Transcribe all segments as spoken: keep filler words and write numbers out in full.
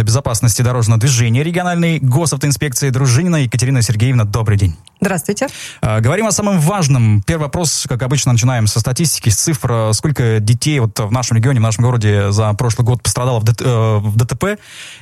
безопасности дорожного движения региональной госавтоинспекции Дружинина Екатерина Сергеевна. Добрый день. Здравствуйте. Говорим о самом важном. Первый вопрос, как обычно, начинаем со статистики, с цифр. Сколько детей вот в нашем регионе, в нашем городе за прошлый год пострадало в, ДТ, в ДТП,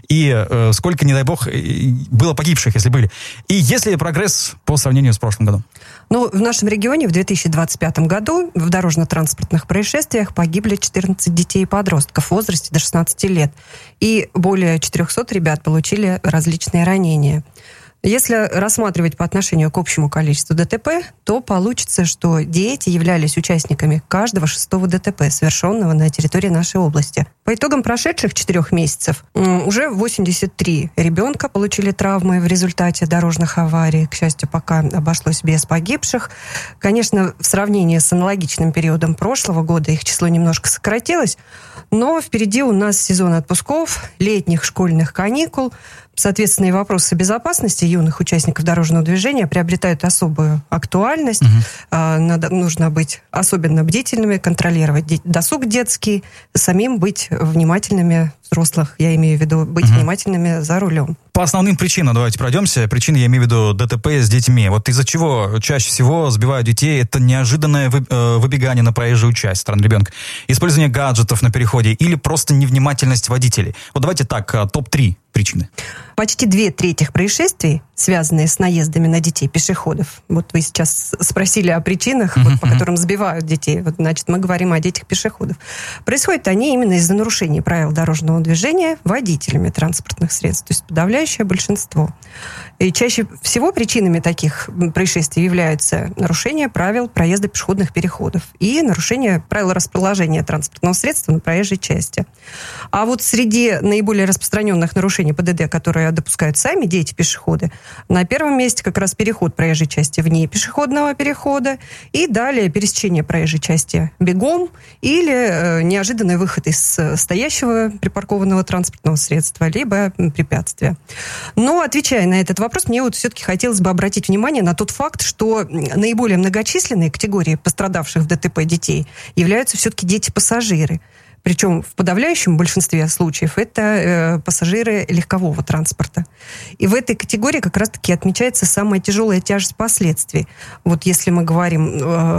и сколько, не дай бог, было погибших, если были. И есть ли прогресс по сравнению с прошлым годом? Ну, в нашем регионе в две тысячи двадцать пятом году в дорожно-транспортных происшествиях погибли четырнадцать детей и подростков в возрасте до шестнадцати лет. И более четырехсот ребят получили различные ранения. Если рассматривать по отношению к общему количеству ДТП, то получится, что дети являлись участниками каждого шестого ДТП, совершенного на территории нашей области. По итогам прошедших четырех месяцев уже восемьдесят три ребенка получили травмы в результате дорожных аварий. К счастью, пока обошлось без погибших. Конечно, в сравнении с аналогичным периодом прошлого года их число немножко сократилось, но впереди у нас сезон отпусков, летних школьных каникул. Соответственно, и вопросы безопасности юных участников дорожного движения приобретают особую актуальность. Угу. Надо, нужно быть особенно бдительными, контролировать досуг детский, самим быть внимательными, взрослых, я имею в виду, быть угу. внимательными за рулем. По основным причинам давайте пройдемся. Причины, я имею в виду ДТП с детьми. Вот из-за чего чаще всего сбивают детей? Это неожиданное выбегание на проезжую часть стороны ребенка, использование гаджетов на переходе или просто невнимательность водителей. Вот давайте так, топ три причины. Почти две трети происшествий, связанные с наездами на детей пешеходов. Вот вы сейчас спросили о причинах, uh-huh, вот, по uh-huh. которым сбивают детей. Вот, значит, мы говорим о детях пешеходов. Происходят они именно из-за нарушений правил дорожного движения водителями транспортных средств, то есть подавляющее большинство. И чаще всего причинами таких происшествий являются нарушение правил проезда пешеходных переходов и нарушение правил расположения транспортного средства на проезжей части. А вот среди наиболее распространенных нарушений ПДД, которые допускают сами дети-пешеходы, на первом месте как раз переход проезжей части вне пешеходного перехода и далее пересечение проезжей части бегом или э, неожиданный выход из стоящего припаркованного транспортного средства, либо препятствия. Но, отвечая на этот вопрос, мне вот все-таки хотелось бы обратить внимание на тот факт, что наиболее многочисленные категории пострадавших в ДТП детей являются все-таки дети-пассажиры. Причем в подавляющем большинстве случаев это э, пассажиры легкового транспорта. И в этой категории как раз-таки отмечается самая тяжелая тяжесть последствий. Вот если мы говорим э,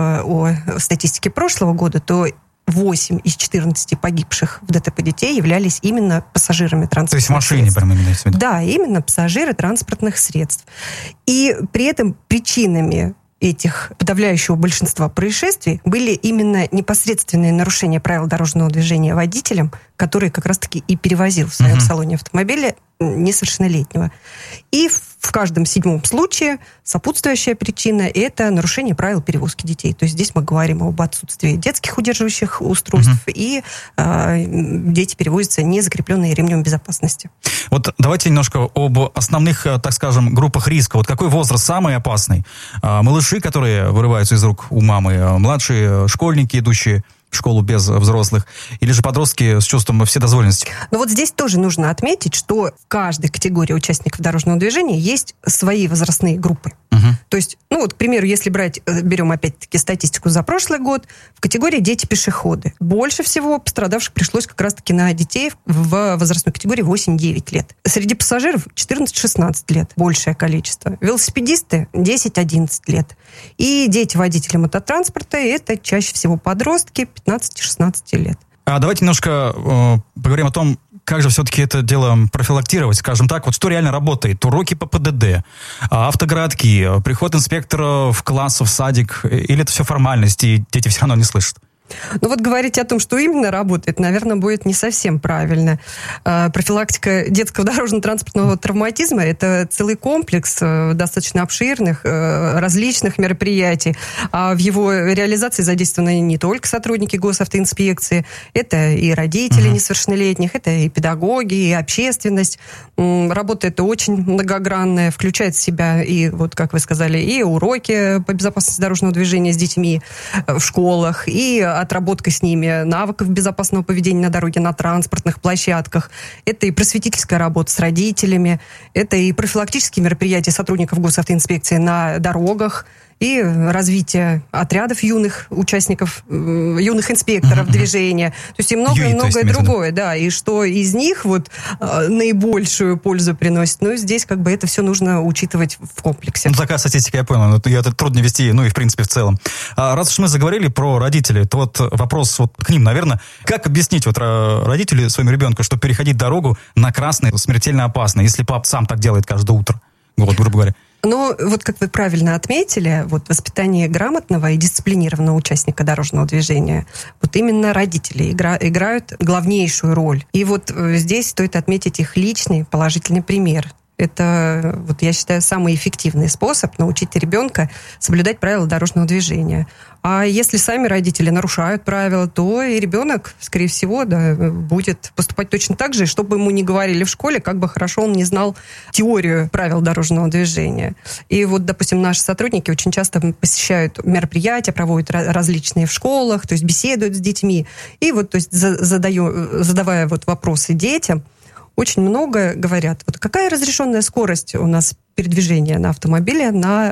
о статистике прошлого года, то восемь из четырнадцати погибших в ДТП детей являлись именно пассажирами транспортных средств. То есть в машине средств. прямо именно? Да, именно пассажиры транспортных средств. И при этом причинами этих подавляющего большинства происшествий были именно непосредственные нарушения правил дорожного движения водителем, который как раз-таки и перевозил в своем uh-huh. салоне автомобиля несовершеннолетнего. И в каждом седьмом случае сопутствующая причина – это нарушение правил перевозки детей. То есть здесь мы говорим об отсутствии детских удерживающих устройств, uh-huh. и э, дети перевозятся не закрепленные ремнем безопасности. Вот давайте немножко об основных, так скажем, группах риска. Вот какой возраст самый опасный? Малыши, которые вырываются из рук у мамы, младшие школьники, идущие в школу без взрослых, или же подростки с чувством вседозволенности? Но вот здесь тоже нужно отметить, что в каждой категории участников дорожного движения есть свои возрастные группы. Угу. То есть, ну вот, к примеру, если брать, берем опять-таки статистику за прошлый год, в категории дети-пешеходы больше всего пострадавших пришлось как раз-таки на детей в возрастной категории восемь-девять лет. Среди пассажиров четырнадцать-шестнадцать лет, большее количество. Велосипедисты десять-одиннадцать лет. И дети-водители мототранспорта — это чаще всего подростки пятнадцать-шестнадцать лет. А давайте немножко э, поговорим о том, как же все-таки это дело профилактировать, скажем так, вот что реально работает. Уроки по ПДД, автогородки, приход инспектора в класс, в садик, или это все формальности, и дети все равно не слышат? Ну вот говорить о том, что именно работает, наверное, будет не совсем правильно. Профилактика детского дорожно-транспортного травматизма – это целый комплекс достаточно обширных, различных мероприятий. А в его реализации задействованы не только сотрудники госавтоинспекции, это и родители uh-huh. несовершеннолетних, это и педагоги, и общественность. Работа эта очень многогранная, включает в себя и, вот как вы сказали, и уроки по безопасности дорожного движения с детьми в школах, и отработка с ними навыков безопасного поведения на дороге, на транспортных площадках. Это и просветительская работа с родителями, это и профилактические мероприятия сотрудников госавтоинспекции на дорогах, и развитие отрядов юных участников, юных инспекторов mm-hmm. движения, то есть и многое-многое другое, да, и что из них вот наибольшую пользу приносит. Ну, здесь как бы это все нужно учитывать в комплексе. Ну, такая статистика, я понял, но это трудно вести, ну и в принципе в целом. А раз уж мы заговорили про родителей, то вот вопрос вот к ним, наверное, как объяснить вот родителю своему ребенку, что переходить дорогу на красный смертельно опасно, если пап сам так делает каждое утро, вот, грубо говоря. Но вот как вы правильно отметили, вот воспитание грамотного и дисциплинированного участника дорожного движения, вот именно родители игра, играют главнейшую роль. И вот здесь стоит отметить их личный положительный пример. Это, вот я считаю, самый эффективный способ научить ребенка соблюдать правила дорожного движения. А если сами родители нарушают правила, то и ребенок, скорее всего, да, будет поступать точно так же, и что бы ему ни говорили в школе, как бы хорошо он не знал теорию правил дорожного движения. И вот, допустим, наши сотрудники очень часто посещают мероприятия, проводят различные в школах, то есть беседуют с детьми. И вот, то есть, задаю, задавая вот вопросы детям, очень много говорят, вот какая разрешенная скорость у нас передвижения на автомобиле на,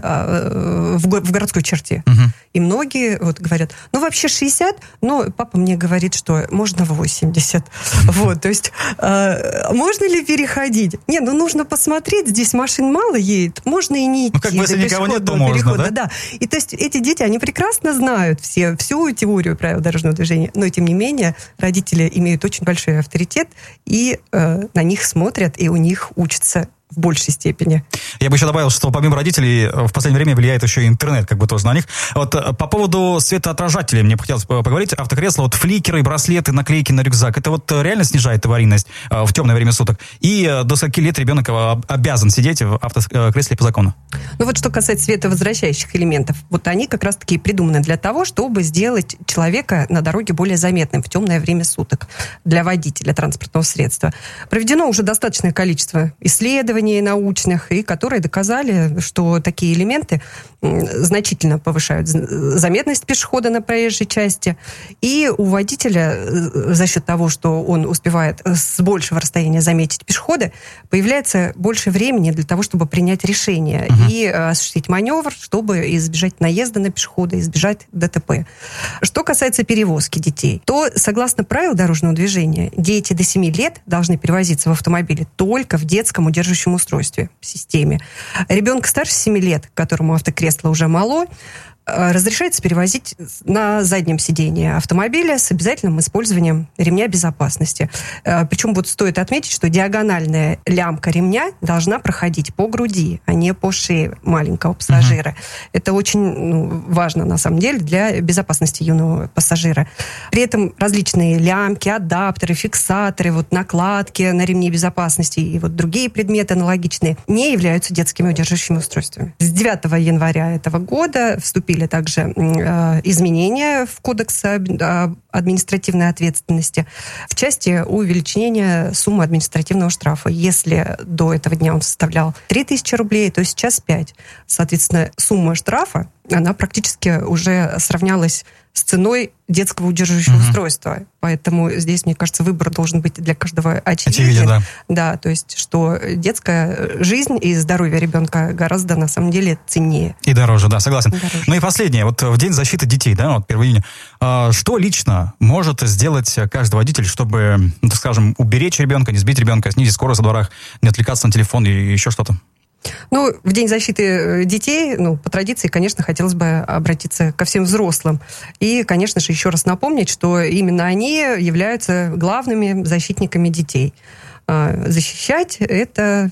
э, в, в городской черте. Uh-huh. И многие вот говорят, ну вообще шестьдесят, но папа мне говорит, что можно восемьдесят. Вот, то есть э, можно ли переходить? Не, ну нужно посмотреть, здесь машин мало едет, можно и не идти. Ну как бы если никого нет, то можно, перехода, да? Да. И то есть эти дети, они прекрасно знают все, всю теорию правил дорожного движения, но тем не менее родители имеют очень большой авторитет и э, на них смотрят, и у них учатся в большей степени. Я бы еще добавил, что помимо родителей в последнее время влияет еще и интернет, как бы тоже на них. Вот по поводу светоотражателей мне бы хотелось поговорить. Автокресла, вот фликеры, браслеты, наклейки на рюкзак, это вот реально снижает аварийность в темное время суток? И до скольки лет ребенок обязан сидеть в автокресле по закону? Ну вот что касается световозвращающих элементов, вот они как раз-таки придуманы для того, чтобы сделать человека на дороге более заметным в темное время суток для водителя транспортного средства. Проведено уже достаточное количество исследований научных, и которые доказали, что такие элементы значительно повышают заметность пешехода на проезжей части. И у водителя за счет того, что он успевает с большего расстояния заметить пешехода, появляется больше времени для того, чтобы принять решение uh-huh. и осуществить маневр, чтобы избежать наезда на пешехода, избежать ДТП. Что касается перевозки детей, то, согласно правилам дорожного движения, дети до семи лет должны перевозиться в автомобиле только в детском удерживающем устройстве, в системе. Ребенка старше семи лет, которому автокресло уже мало, разрешается перевозить на заднем сидении автомобиля с обязательным использованием ремня безопасности. Причем вот стоит отметить, что диагональная лямка ремня должна проходить по груди, а не по шее маленького пассажира. Uh-huh. Это очень ну, важно, на самом деле, для безопасности юного пассажира. При этом различные лямки, адаптеры, фиксаторы, вот накладки на ремни безопасности и вот другие предметы аналогичные не являются детскими удерживающими устройствами. С девятого января этого года вступили также э, изменения в Кодекс административной ответственности в части увеличения суммы административного штрафа. Если до этого дня он составлял три тысячи рублей, то сейчас пять. Соответственно, сумма штрафа, она практически уже сравнялась с ценой детского удерживающего uh-huh. устройства. Поэтому здесь, мне кажется, выбор должен быть для каждого очевиден. Очевиден, да. Да, то есть, что детская жизнь и здоровье ребенка гораздо, на самом деле, ценнее. И дороже, да, согласен. Дороже. Ну и последнее. Вот в День защиты детей, да, вот первого июня, что лично может сделать каждый водитель, чтобы, ну, так скажем, уберечь ребенка, не сбить ребенка, снизить скорость во дворах, не отвлекаться на телефон и еще что-то? Ну, в День защиты детей, ну, по традиции, конечно, хотелось бы обратиться ко всем взрослым. И, конечно же, еще раз напомнить, что именно они являются главными защитниками детей. Защищать — это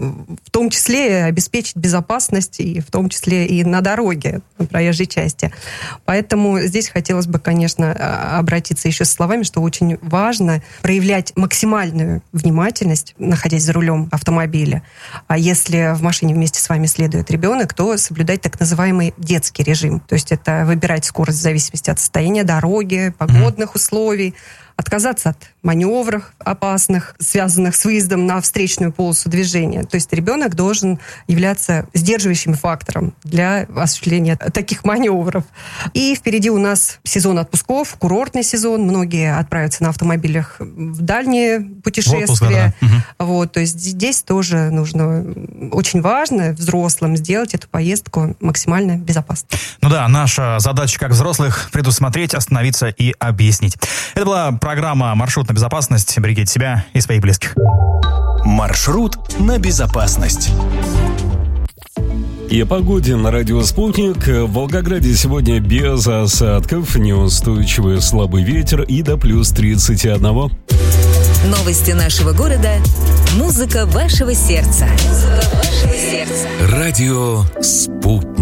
в том числе обеспечить безопасность, и в том числе и на дороге, на проезжей части. Поэтому здесь хотелось бы, конечно, обратиться еще с словами, что очень важно проявлять максимальную внимательность, находясь за рулем автомобиля. А если в машине вместе с вами следует ребенок, то соблюдать так называемый детский режим. То есть это выбирать скорость в зависимости от состояния дороги, погодных условий, отказаться от маневров опасных, связанных с выездом на встречную полосу движения. То есть ребенок должен являться сдерживающим фактором для осуществления таких маневров. И впереди у нас сезон отпусков, курортный сезон. Многие отправятся на автомобилях в дальние путешествия. Отпуск, да, да. Вот, то есть здесь тоже нужно, очень важно взрослым сделать эту поездку максимально безопасной. Ну да, наша задача как взрослых предусмотреть, остановиться и объяснить. Это была программа «Маршрут на безопасность». Берегите себя и своих близких. Маршрут на безопасность. И о погоде на радио «Спутник». В Волгограде сегодня без осадков, неустойчивый слабый ветер и до плюс тридцать один. Новости нашего города. Музыка вашего сердца. Музыка вашего сердца. Радио «Спутник».